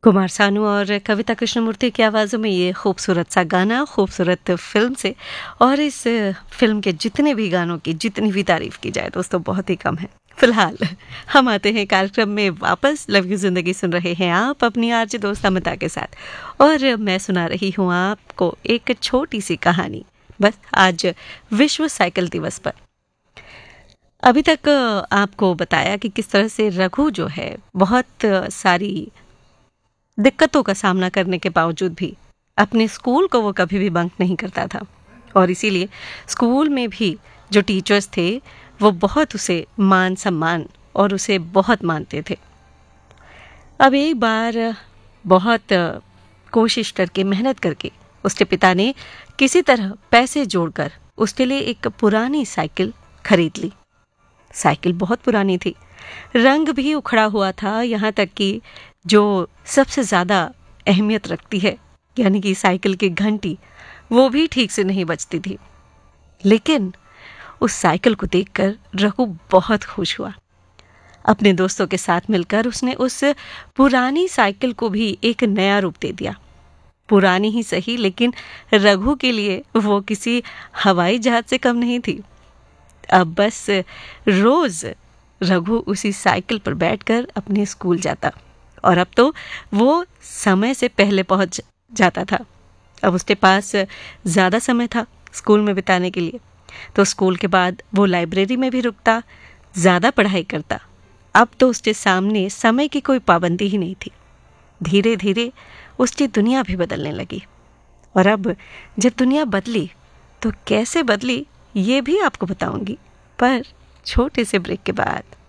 कुमार सानू और कविता कृष्णमूर्ति की आवाज़ों में ये खूबसूरत सा गाना खूबसूरत फिल्म से। और इस फिल्म के जितने भी गानों की जितनी भी तारीफ की जाए दोस्तों बहुत ही कम है। फिलहाल हम आते हैं कार्यक्रम में वापस। लव यू जिंदगी सुन रहे हैं आप अपनी आरजे दोस्त अमिता के साथ, और मैं सुना रही हूँ आपको एक छोटी सी कहानी। बस आज विश्व साइकिल दिवस पर अभी तक आपको बताया कि किस तरह से रघु जो है बहुत सारी दिक्कतों का सामना करने के बावजूद भी अपने स्कूल को वो कभी भी बंक नहीं करता था, और इसीलिए स्कूल में भी जो टीचर्स थे वो बहुत उसे मान सम्मान और उसे बहुत मानते थे। अब एक बार बहुत कोशिश करके मेहनत करके उसके पिता ने किसी तरह पैसे जोड़कर उसके लिए एक पुरानी साइकिल खरीद ली। साइकिल बहुत पुरानी थी, रंग भी उखड़ा हुआ था, यहाँ तक कि जो सबसे ज़्यादा अहमियत रखती है यानी कि साइकिल की घंटी, वो भी ठीक से नहीं बजती थी। लेकिन उस साइकिल को देखकर रघु बहुत खुश हुआ। अपने दोस्तों के साथ मिलकर उसने उस पुरानी साइकिल को भी एक नया रूप दे दिया। पुरानी ही सही, लेकिन रघु के लिए वो किसी हवाई जहाज से कम नहीं थी। अब बस रोज रघु उसी साइकिल पर बैठकर अपने स्कूल जाता, और अब तो वो समय से पहले पहुंच जाता था। अब उसके पास ज़्यादा समय था स्कूल में बिताने के लिए, तो स्कूल के बाद वो लाइब्रेरी में भी रुकता, ज़्यादा पढ़ाई करता। अब तो उसके सामने समय की कोई पाबंदी ही नहीं थी। धीरे धीरे उसकी दुनिया भी बदलने लगी, और अब जब दुनिया बदली तो कैसे बदली ये भी आपको बताऊंगी, पर छोटे से ब्रेक के बाद।